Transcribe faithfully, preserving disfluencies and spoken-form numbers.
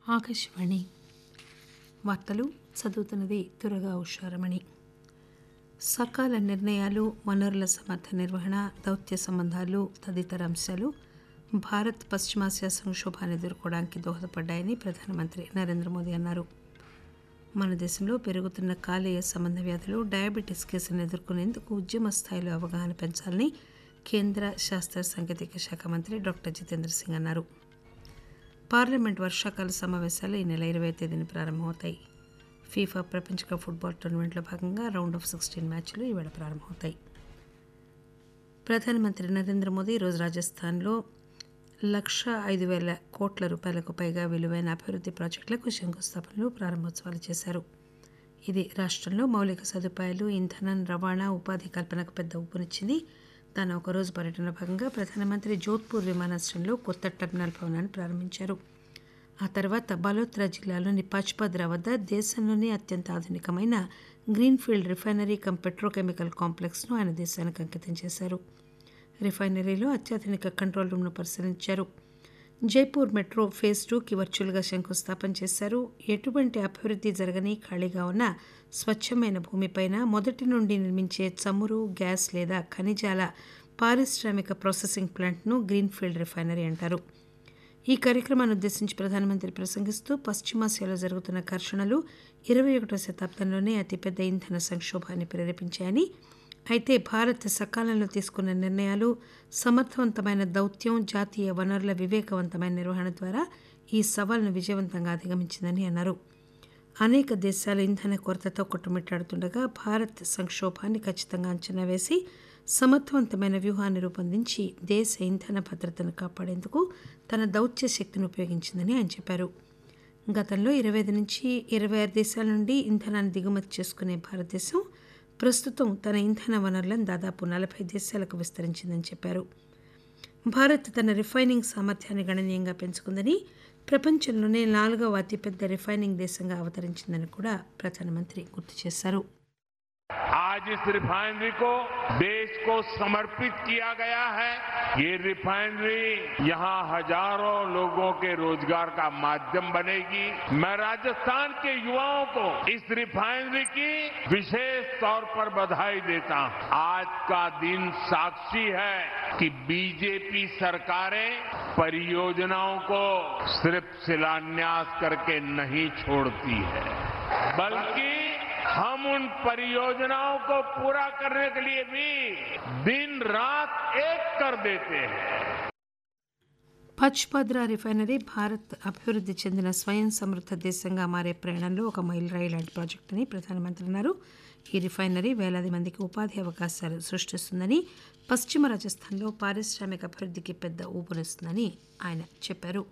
ఆకాశవాణి వార్తలు చదువుతున్నది దుర్గా ఉషారమణి. సకాల నిర్ణయాలు, వనరుల సమర్థ నిర్వహణ, దౌత్య సంబంధాలు తదితర అంశాలు భారత్ పశ్చిమాసియా సంక్షోభాన్ని ఎదుర్కోవడానికి దోహదపడ్డాయని ప్రధానమంత్రి నరేంద్ర మోదీ అన్నారు. మన దేశంలో పెరుగుతున్న కాలేయ సంబంధ వ్యాధులు, డయాబెటీస్ కేసులను ఎదుర్కొనేందుకు ఉద్యమ స్థాయిలో అవగాహన పెంచాలని కేంద్ర శాస్త్ర సాంకేతిక శాఖ మంత్రి డాక్టర్ జితేంద్ర సింగ్ అన్నారు. పార్లమెంట్ వర్షాకాల సమావేశాలు ఈ నెల ఇరవై తేదీన ప్రారంభమవుతాయి. ఫీఫా ప్రపంచ కప్ ఫుట్బాల్ టోర్నమెంట్లో భాగంగా రౌండ్ ఆఫ్ సిక్స్టీన్ మ్యాచ్లు ఈవేళ ప్రారంభమవుతాయి. ప్రధానమంత్రి నరేంద్ర మోదీ ఈరోజు రాజస్థాన్లో లక్ష ఐదు వేల కోట్ల రూపాయలకు పైగా విలువైన అభివృద్ధి ప్రాజెక్టులకు శంకుస్థాపనలు, ప్రారంభోత్సవాలు చేశారు. ఇది రాష్టంలో మౌలిక సదుపాయాలు, ఇంధనం, రవాణా, ఉపాధి కల్పనకు పెద్ద ఊపునిచ్చింది. తన ఒకరోజు పర్యటనలో భాగంగా ప్రధానమంత్రి జోధ్పూర్ విమానాశ్రయంలో కొత్త టెర్మినల్ భవనాన్ని ప్రారంభించారు. ఆ తర్వాత బలోత్రా జిల్లాలోని పచ్పద్రా వద్ద దేశంలోనే అత్యంత ఆధునికమైన గ్రీన్ఫీల్డ్ రిఫైనరీ కమ్ పెట్రోకెమికల్ కాంప్లెక్స్ను ఆయన దేశానికి అంకితం చేశారు. రిఫైనరీలో అత్యాధునిక కంట్రోల్ రూమ్ను పరిశీలించారు. జైపూర్ మెట్రో ఫేజ్ టూకి వర్చువల్గా శంకుస్థాపన చేశారు. ఎటువంటి అభివృద్ధి జరగని ఖాళీగా ఉన్న స్వచ్ఛమైన భూమిపైన మొదటి నుండి నిర్మించే చమురు, గ్యాస్ లేదా ఖనిజాల పారిశ్రామిక ప్రాసెసింగ్ ప్లాంట్ను గ్రీన్ఫీల్డ్ రిఫైనరీ అంటారు. ఈ కార్యక్రమాన్ని ఉద్దేశించి ప్రధానమంత్రి ప్రసంగిస్తూ పశ్చిమాసియాలో జరుగుతున్న ఘర్షణలు ఇరవై ఒకటో శతాబ్దంలోనే అతిపెద్ద ఇంధన సంక్షోభాన్ని ప్రేరేపించాయని, అయితే భారత్ సకాలంలో తీసుకున్న నిర్ణయాలు, సమర్థవంతమైన దౌత్యం, జాతీయ వనరుల వివేకవంతమైన నిర్వహణ ద్వారా ఈ సవాల్ను విజయవంతంగా అధిగమించిందని అన్నారు. అనేక దేశాలు ఇంధన కొరతతో కొట్టుమిట్టాడుతుండగా భారత్ సంక్షోభాన్ని ఖచ్చితంగా అంచనా వేసి సమర్థవంతమైన వ్యూహాన్ని రూపొందించి దేశ ఇంధన భద్రతను కాపాడేందుకు తన దౌత్య శక్తిని ఉపయోగించిందని ఆయన చెప్పారు. గతంలో ఇరవై ఐదు నుంచి ఇరవై ఆరు దేశాల నుండి ఇంధనాన్ని దిగుమతి చేసుకునే భారతదేశం ప్రస్తుతం తన ఇంధన వనరులను దాదాపు నలభై దేశాలకు విస్తరించిందని చెప్పారు. భారత్ తన రిఫైనింగ్ సామర్థ్యాన్ని గణనీయంగా పెంచుకుందని, ప్రపంచంలోనే నాలుగవ అతిపెద్ద రిఫైనింగ్ దేశంగా అవతరించిందని కూడా ప్రధానమంత్రి గుర్తు చేశారు. आज इस रिफाइनरी को देश को समर्पित किया गया है. ये रिफाइनरी यहाँ हजारों लोगों के रोजगार का माध्यम बनेगी. मैं राजस्थान के युवाओं को इस रिफाइनरी की विशेष तौर पर बधाई देता हूं. आज का दिन साक्षी है कि बीजेपी सरकारें परियोजनाओं को सिर्फ शिलान्यास करके नहीं छोड़ती है, बल्कि हम उन परियोजनाओं को पूरा करने के लिए भी दिन रात एक कर देते हैं. పచ్పద్రా రిఫైనరీ భారత్ అభివృద్ధి చెందిన స్వయం సమృద్ధ దేశంగా మారే ప్రయాణంలో ఒక మైలురాయి లాంటి ప్రాజెక్టు అని ప్రధానమంత్రి అన్నారు. ఈ రిఫైనరీ వేలాది మందికి ఉపాధి అవకాశాలు సృష్టిస్తుందని, పశ్చిమ రాజస్థాన్లో పారిశ్రామిక అభివృద్ధికి పెద్ద ఊపునిస్తుందని ఆయన చెప్పారు.